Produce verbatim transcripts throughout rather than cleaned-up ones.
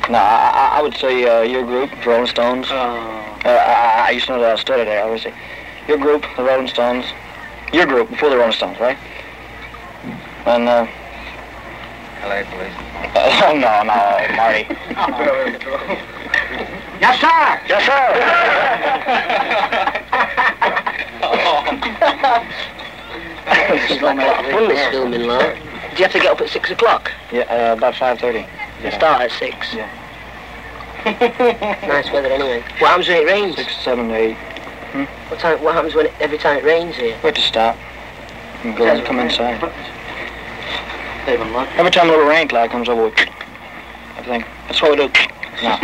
No, I, I would say uh, your group, the Rolling Stones. Oh. Uh, I, I used to know that I studied there. I would say your group, the Rolling Stones. Your group before the Rolling Stones, right? And uh. L A Police. Uh, no, no, Marty. Yes, sir. Yes, sir. It's like a lot of fun, this filming, like. Do you have to get up at six o'clock? Yeah, uh, about five thirty. You start at six? Yeah. Nice weather anyway. What happens when it rains? Six, seven, eight. Hmm? What time? What happens when it, every time it rains here? We have to stop and go and come inside. Even luck. Every time a little rain cloud comes over, we everything. That's what we do. No.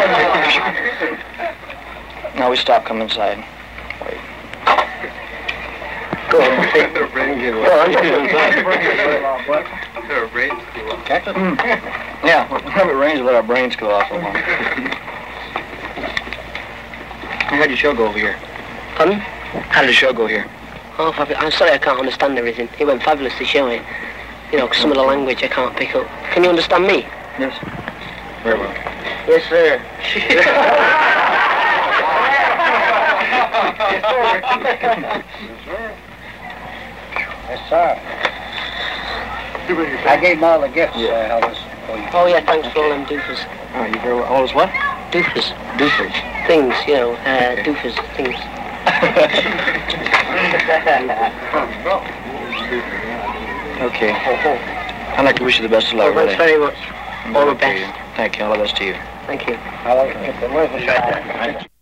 No, we stop, come inside. Wait. Go on. Go on. Mm. Yeah, whenever it rains, we let our brains go off. How did your show go over here? Pardon? How did the show go here? Oh, I'm sorry, I can't understand everything. It went fabulous to show it. You know, 'cause some of the language I can't pick up. Can you understand me? Yes. Very well. Yes, sir. Yes, sir. I gave him all the gifts, Yeah. uh, Elvis. Oh, yeah, thanks for all them doofers. Oh, you very well. All is what? Doofers. Doofers. Things, you know, uh, doofers, things. Okay. I'd like to wish you the best of luck. Well, thanks very much. All the Okay. best. Thank you. All the best to you. Thank you. I like it.